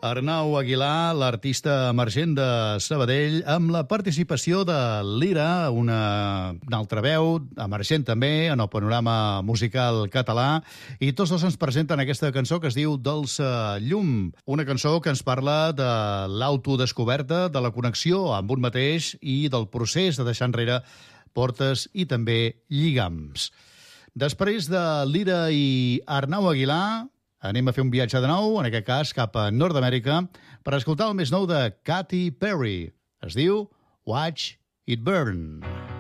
Arnau Aguilar, l'artista emergent de Sabadell, amb la participació de Lira, una altra veu, emergent també, en el panorama musical català, i tots dos ens presenten aquesta cançó que es diu Dolça Llum, una cançó que ens parla de l'autodescoberta, de la connexió amb un mateix i del procés de deixar enrere portes i també lligams. Després de Lira i Arnau Aguilar, anem a fer un viatge de nou, en aquest cas cap a Nord-Amèrica, per escoltar el més nou de Katy Perry. Es diu Watch It Burn.